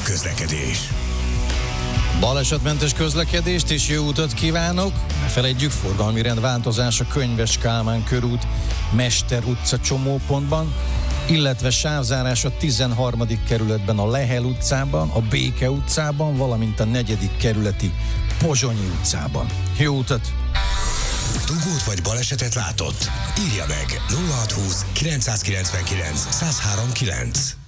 közlekedés. Balesetmentes közlekedést és jó utat kívánok! Ne feledjük, forgalmi rendváltozás a Könyves Kálmán körút, Mester utca csomópontban, illetve sávzárás a 13. kerületben a Lehel utcában, a Béke utcában, valamint a 4. kerületi Pozsonyi utcában. Jó utat! Dugót vagy balesetet látott? Írja meg 0620 999 1039.